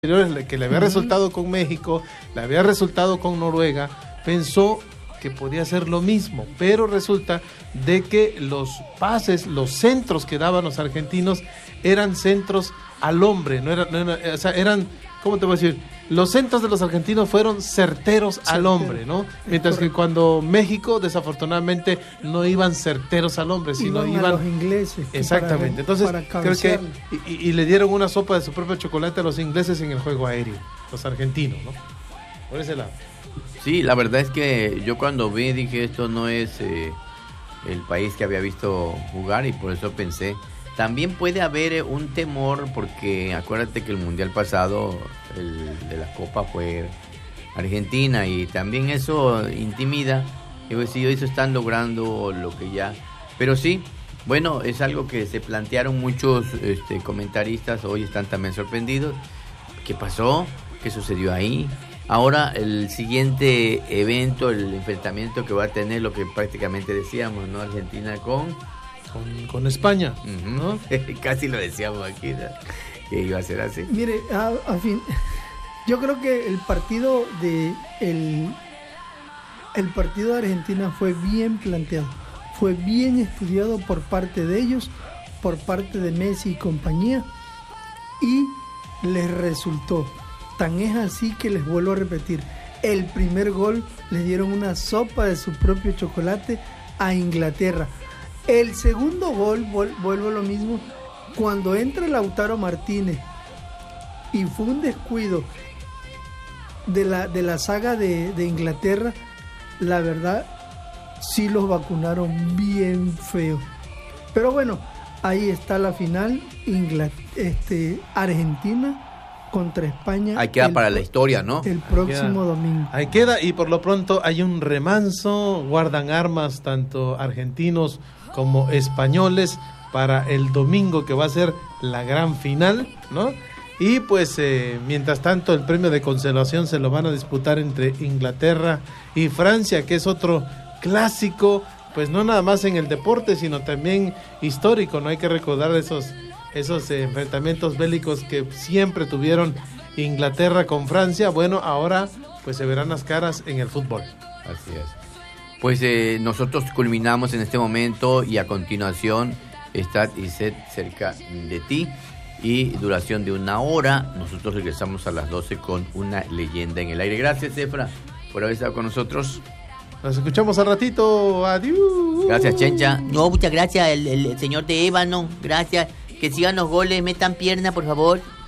que le había resultado con México, le había resultado con Noruega, pensó que podía hacer lo mismo, pero resulta de que los pases, los centros que daban los argentinos eran centros al hombre, no o sea, eran, ¿cómo te voy a decir? Los centros de los argentinos fueron certeros al hombre, ¿no? Mientras que cuando México, desafortunadamente, no iban certeros al hombre, sino iban a los ingleses. Exactamente. Entonces, creo que y le dieron una sopa de su propio chocolate a los ingleses en el juego aéreo, los argentinos, ¿no? Por ese lado. Sí, la verdad es que yo cuando vi dije esto no es el país que había visto jugar y por eso pensé. También puede haber un temor porque acuérdate que el mundial pasado, el de la Copa fue Argentina y también eso intimida. Digo, si ellos están logrando lo que ya... Pero sí, bueno, es algo que se plantearon muchos comentaristas, hoy están también sorprendidos. ¿Qué pasó? ¿Qué sucedió ahí? Ahora el siguiente evento, el enfrentamiento que va a tener lo que prácticamente decíamos, ¿no? Argentina con España, ¿no? Casi lo decíamos aquí, ¿no? Que iba a ser así. Mire, a fin, yo creo que el partido de Argentina fue bien planteado, fue bien estudiado por parte de ellos, por parte de Messi y compañía, y les resultó. Tan es así que les vuelvo a repetir, el primer gol les dieron una sopa de su propio chocolate a Inglaterra. El segundo gol, vuelvo a lo mismo, cuando entra Lautaro Martínez y fue un descuido de la saga de Inglaterra, la verdad sí los vacunaron bien feo. Pero bueno, ahí está la final, Argentina contra España. Ahí queda para la historia, ¿no? El próximo domingo. Ahí queda, y por lo pronto hay un remanso, guardan armas tanto argentinos como españoles para el domingo que va a ser la gran final, ¿no? Y pues mientras tanto el premio de consolación se lo van a disputar entre Inglaterra y Francia, que es otro clásico, pues no nada más en el deporte, sino también histórico, ¿no? Hay que recordar esos enfrentamientos bélicos que siempre tuvieron Inglaterra con Francia. Bueno, ahora pues se verán las caras en el fútbol. Así es. Pues nosotros culminamos en este momento y a continuación está Iset cerca de ti y duración de 1 hora. Nosotros regresamos a las 12 con una leyenda en el aire. Gracias, Efra, por haber estado con nosotros. Nos escuchamos al ratito. Adiós. Gracias, Chencha. No, muchas gracias, el señor de Ébano. Gracias. Que sigan los goles, metan pierna, por favor.